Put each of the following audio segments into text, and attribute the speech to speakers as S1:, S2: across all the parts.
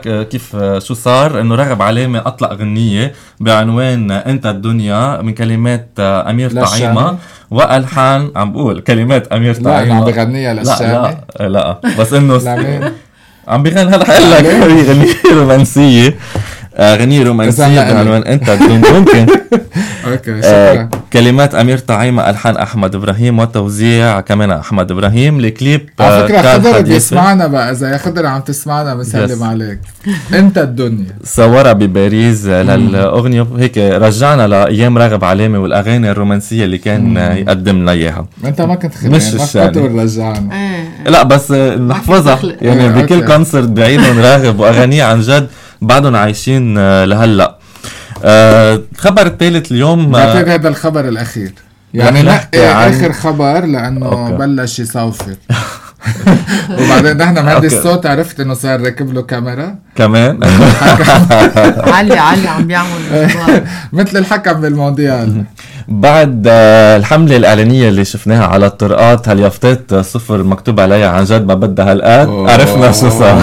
S1: كيف شو صار انه راغب علامة اطلق غنية بعنوان انت الدنيا من كلمات امير طعيمة والحان عم بقول كلمات امير طعيمة.
S2: لا عم بغنيها للشامي.
S1: لا بس انه عم بغني هذا حقول لك غنية رومانسية. غنية رومانسية بعنوان انت الدنيا. ممكن
S2: اوكي شكرا.
S1: كلمات امير طعيمة، الحان احمد ابراهيم، وتوزيع كمان احمد ابراهيم. الكليب
S2: على فكرة خضر بيسمعنا بقى، اذا يا خضر عم تسمعنا بنسلم عليك. انت الدنيا
S1: صورها بباريس للاغنية هيك رجعنا لايام راغب علامة والاغاني الرومانسية اللي كان يقدم لنا اياها.
S2: انت ما كنت خلينا ما كنت رجعنا
S1: لا بس نحفظها يعني بكل كونسرت بعيدهم راغب واغانيه عن جد بعدهم عايشين لهلا. الخبر الثالث اليوم
S2: بعتقد هذا الخبر الاخير يعني نحكي اخر خبر لانه بلش يصوفر. وبعدين نحن مهدي الصوت عرفت انه صار راكب له كاميرا كمان.
S3: علي عم بيعمل
S2: مثل الحكم بالمونديال.
S1: بعد الحملة الإعلانية اللي شفناها على الطرقات هاليافطات صفر مكتوب عليها عن جد ما بدها هالقات، عرفنا شو صار.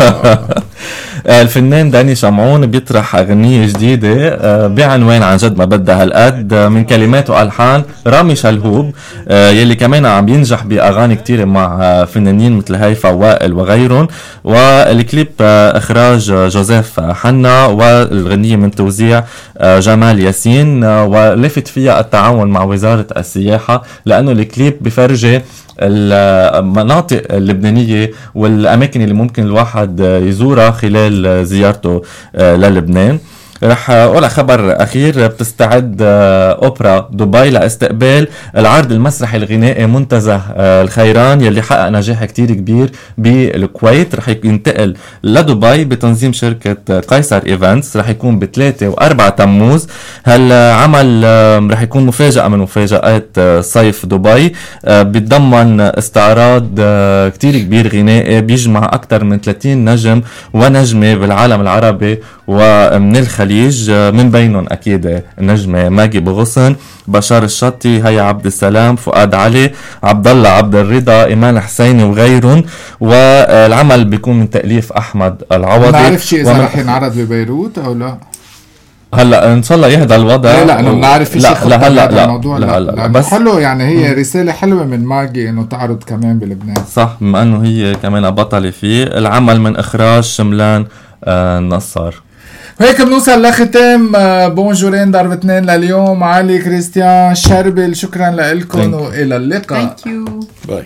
S1: الفنان داني شمعون بيطرح أغنية جديدة بعنوان عن جد ما بدها هالقد من كلمات وألحان رامي شلهوب يلي كمان عم ينجح بأغاني كتير مع فنانين مثل هيفا وائل وغيرهم. والكليب إخراج جوزيف حنا والغنية من توزيع جمال ياسين، ولفت فيها التعاون مع وزارة السياحة لأنه الكليب بفرجي المناطق اللبنانية والأماكن اللي ممكن الواحد يزورها خلال زيارته للبنان. رح أقول خبر أخير. بتستعد أوبرا دبي لاستقبال العرض المسرحي الغنائي منتزه الخيران يلي حقق نجاح كتير كبير بالكويت. رح ينتقل لدبي بتنظيم شركة قيصر إيفنتس. رح يكون ب3 و4 تموز. هالعمل رح يكون مفاجأة من مفاجآت صيف دبي. بيتضمن استعراض كتير كبير غنائي بيجمع أكتر من 30 نجم ونجمة بالعالم العربي ومن الخليج، من بينهم أكيد النجمة ماجي بغصن، بشار الشطي، هيا عبد السلام، فؤاد علي، عبد الله عبد الرضا، إيمان حسيني وغيرهم. والعمل بيكون من تأليف أحمد العوضي.
S2: نعرف شيء إذا رح ينعرض ببيروت أو لا؟
S1: هلا ان شاء الله يهدى الوضع.
S2: لا انه بنعرف في شيء خطر هذا الموضوع.
S1: لا
S2: بس حلو يعني هي رسالة حلوة من ماجي انه تعرض كمان بلبنان.
S1: صح، بما انه هي كمان بطلة فيه. العمل من اخراج شملان نصار.
S2: هيك بنوصل لختام بونجورين ضرب 2 لليوم. علي كريستيان شربل شكرا لكم والى اللقاء.
S1: باي.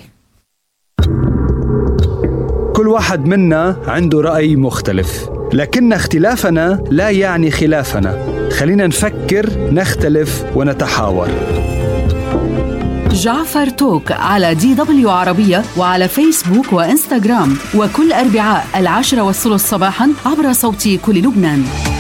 S4: كل واحد منا عنده رأي مختلف، لكن اختلافنا لا يعني خلافنا. خلينا نفكر، نختلف ونتحاور.
S5: جعفر توك على DW عربية وعلى فيسبوك وإنستغرام، وكل أربعاء 10:30 صباحا عبر صوت كل لبنان.